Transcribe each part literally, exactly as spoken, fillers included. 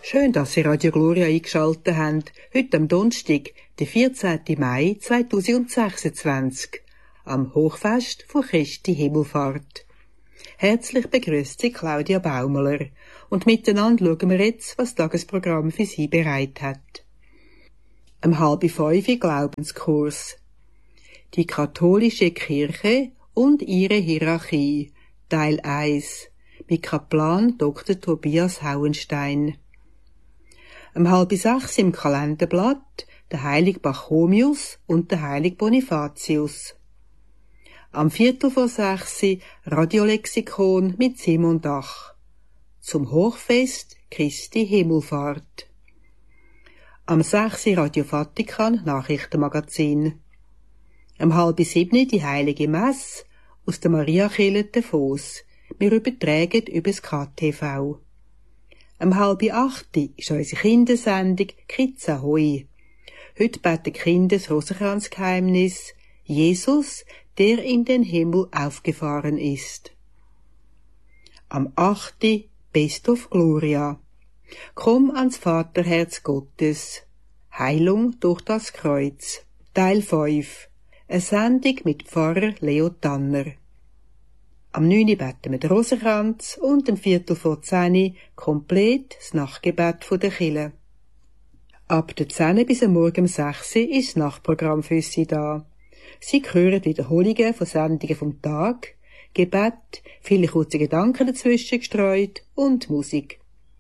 Schön, dass Sie Radio Gloria eingeschaltet haben. Heute am Donnerstag, den vierzehnten Mai zweitausendsechsundzwanzig, am Hochfest von Christi Himmelfahrt. Herzlich begrüßt Sie Claudia Baumler und miteinander schauen wir jetzt, was das Tagesprogramm für Sie bereit hat. Um halb fünf Glaubenskurs. Die katholische Kirche und ihre Hierarchie, Teil eins, mit Kaplan Doktor Tobias Hauenstein. Um halb sechs im Kalenderblatt der heilige Pachomius und der heilige Bonifatius. Am Viertel vor sechs Radiolexikon mit Simon Dach. Zum Hochfest Christi Himmelfahrt. Am sechs Radio Vatikan Nachrichtenmagazin. Um halb sieben die heilige Messe aus der Mariakirche Davos. Wir übertragen übers K T V. Um halb acht ist unsere Kindersendung Kids Ahoi. Heute beten die Kinder das Rosenkranzgeheimnis Jesus, der in den Himmel aufgefahren ist. Am acht Best of Gloria. Komm ans Vaterherz Gottes. Heilung durch das Kreuz. Teil fünf. Eine Sendung mit Pfarrer Leo Tanner. Am neun beten wir den Rosenkranz und am Viertel vor zehn komplett das Nachtgebet der Kirche. Ab der zehn bis am Morgen um sechs ist das Nachtprogramm für Sie da. Sie hören Wiederholungen von Sendungen vom Tag, Gebet, viele kurze Gedanken dazwischen gestreut und Musik.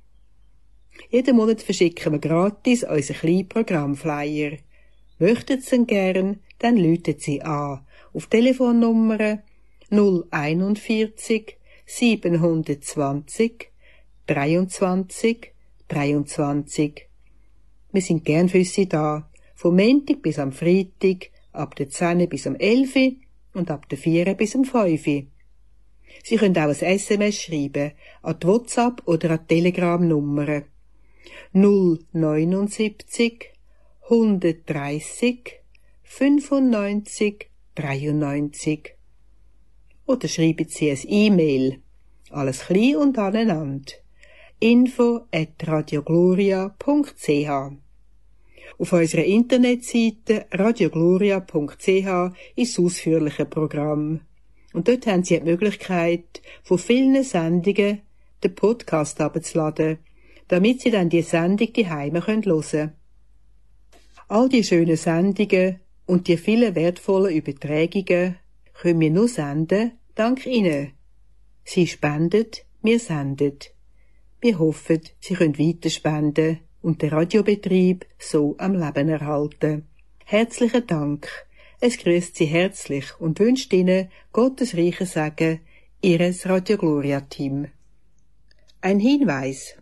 Jeden Monat verschicken wir gratis unseren kleinen Programmflyer. Möchten Sie ihn gern, dann rufen Sie an auf Telefonnummer null einundvierzig siebenhundertzwanzig dreiundzwanzig dreiundzwanzig. Wir sind gern für Sie da, vom Montag bis am Freitag, ab der zehn bis am elf und ab der vier bis am fünf. Sie können auch ein S M S schreiben, an die WhatsApp oder an die Telegram-Nummer null neunundsiebzig hundertdreißig fünfundneunzig dreiundneunzig. Oder schreiben Sie ein E-Mail. Alles klein und aneinander. info at radiogloria punkt c h. Auf unserer Internetseite radiogloria punkt c h ist das ausführliche Programm. Und dort haben Sie die Möglichkeit, von vielen Sendungen den Podcast herunterzuladen, damit Sie dann die Sendung daheim hören können. All die schönen Sendungen und die vielen wertvollen Übertragungen können wir nur senden, dank Ihnen. Sie spenden, wir senden. Wir hoffen, Sie können weiter spenden und den Radiobetrieb so am Leben erhalten. Herzlichen Dank. Es grüßt Sie herzlich und wünscht Ihnen Gottes reichen Segen, Ihres Radio Gloria Team. Ein Hinweis.